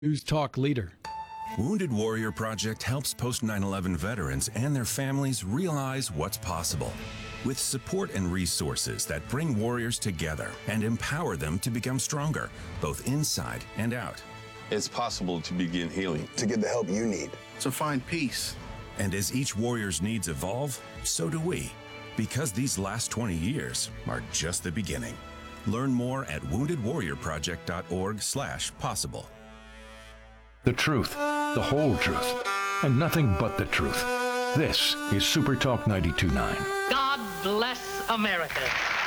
News Talk leader. Wounded Warrior Project helps post 9/11 veterans and their families realize what's possible. With support and resources that bring warriors together and empower them to become stronger, both inside and out. It's possible to begin healing. To get the help you need. To find peace. And as each warrior's needs evolve, so do we. Because these last 20 years are just the beginning. Learn more at woundedwarriorproject.org/possible. The truth, the whole truth, and nothing but the truth. This is Super Talk 92.9. God bless America.